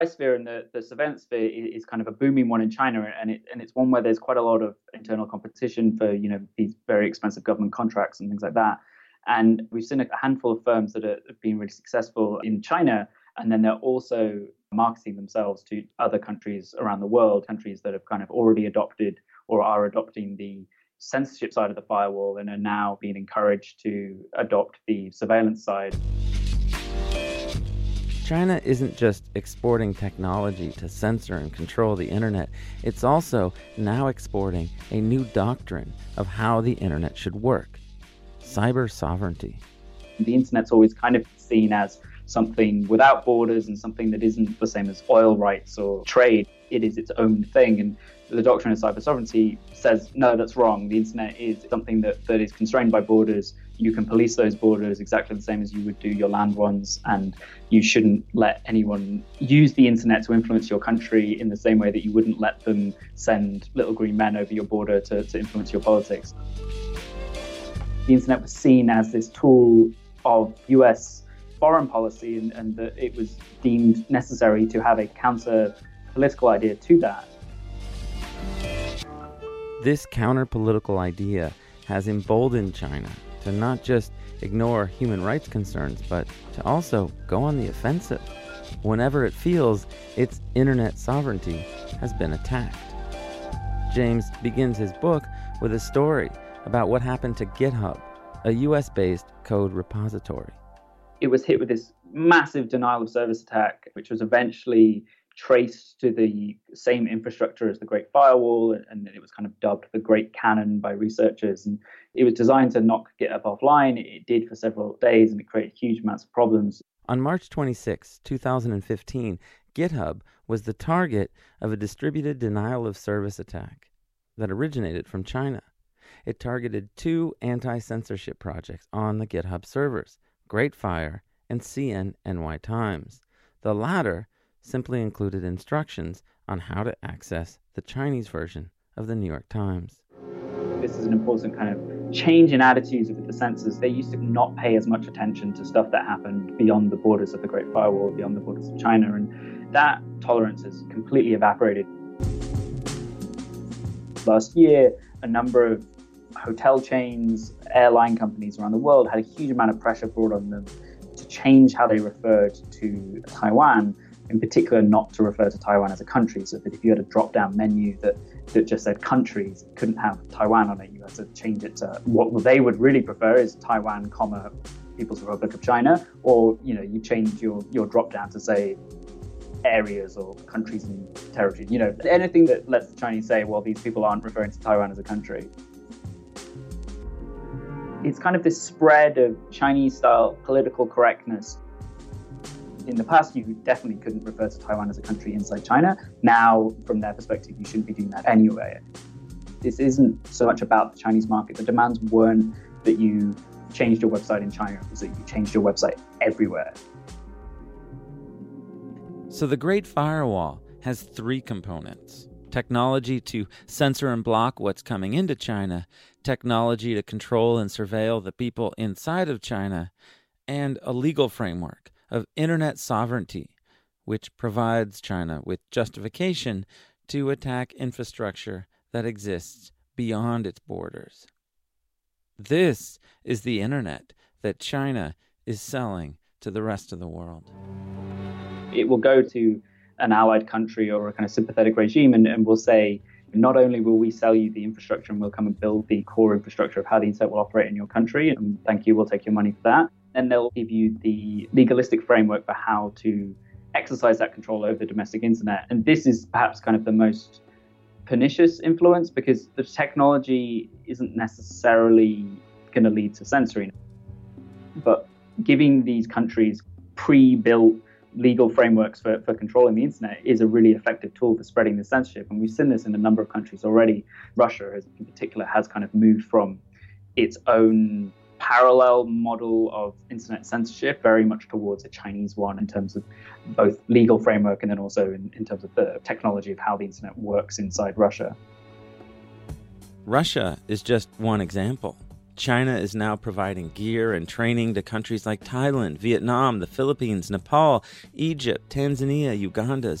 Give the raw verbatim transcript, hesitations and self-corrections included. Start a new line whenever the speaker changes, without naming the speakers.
sphere and the, the surveillance sphere is, is kind of a booming one in China, and it and it's one where there's quite a lot of internal competition for you know these very expensive government contracts and things like that. And we've seen a handful of firms that have been really successful in China, and then they're also marketing themselves to other countries around the world, countries that have kind of already adopted or are adopting the censorship side of the firewall and are now being encouraged to adopt the surveillance side.
China isn't just exporting technology to censor and control the internet, it's also now exporting a new doctrine of how the internet should work: cyber sovereignty.
The internet's always kind of seen as something without borders and something that isn't the same as oil rights or trade. It is its own thing. And the doctrine of cyber sovereignty says, no, that's wrong. The internet is something that, that is constrained by borders. You can police those borders exactly the same as you would do your land ones. And you shouldn't let anyone use the internet to influence your country in the same way that you wouldn't let them send little green men over your border to, to influence your politics. The internet was seen as this tool of U S foreign policy, and, and that it was deemed necessary to have a counter political idea to that.
This counter-political idea has emboldened China to not just ignore human rights concerns, but to also go on the offensive whenever it feels its internet sovereignty has been attacked. James begins his book with a story about what happened to GitHub, a U S-based code repository.
It was hit with this massive denial of service attack, which was eventually traced to the same infrastructure as the Great Firewall, and it was kind of dubbed the Great Cannon by researchers. And it was designed to knock GitHub offline. It did for several days, and it created huge amounts of problems.
On March twenty-sixth, twenty fifteen, GitHub was the target of a distributed denial of service attack that originated from China. It targeted two anti-censorship projects on the GitHub servers, GreatFire and C N N Y Times. The latter simply included instructions on how to access the Chinese version of the New York Times.
This is an important kind of change in attitudes with the censors. They used to not pay as much attention to stuff that happened beyond the borders of the Great Firewall, beyond the borders of China, and that tolerance has completely evaporated. Last year, a number of hotel chains, airline companies around the world had a huge amount of pressure brought on them to change how they referred to Taiwan, in particular not to refer to Taiwan as a country, so that if you had a drop-down menu that, that just said countries, it couldn't have Taiwan on it. You had to change it to what they would really prefer is Taiwan, comma, People's Republic of China, or you know, you change your, your drop-down to say areas or countries and territories. You know, anything that lets the Chinese say, well, these people aren't referring to Taiwan as a country. It's kind of this spread of Chinese-style political correctness. In the past, you definitely couldn't refer to Taiwan as a country inside China. Now, from their perspective, you shouldn't be doing that anyway. This isn't so much about the Chinese market. The demands weren't that you changed your website in China. It was that you changed your website everywhere.
So the Great Firewall has three components: technology to censor and block what's coming into China, technology to control and surveil the people inside of China, and a legal framework of internet sovereignty, which provides China with justification to attack infrastructure that exists beyond its borders. This is the internet that China is selling to the rest of the world.
It will go to an allied country or a kind of sympathetic regime and, and will say, not only will we sell you the infrastructure and we'll come and build the core infrastructure of how the internet will operate in your country, and thank you, we'll take your money for that. And they'll give you the legalistic framework for how to exercise that control over the domestic internet. And this is perhaps kind of the most pernicious influence, because the technology isn't necessarily going to lead to censoring. But giving these countries pre-built legal frameworks for, for controlling the internet is a really effective tool for spreading the censorship. And we've seen this in a number of countries already. Russia, has, in particular, has kind of moved from its own parallel model of internet censorship very much towards a Chinese one in terms of both legal framework and then also in, in terms of the technology of how the internet works inside Russia.
Russia is just one example. China is now providing gear and training to countries like Thailand, Vietnam, the Philippines, Nepal, Egypt, Tanzania, Uganda,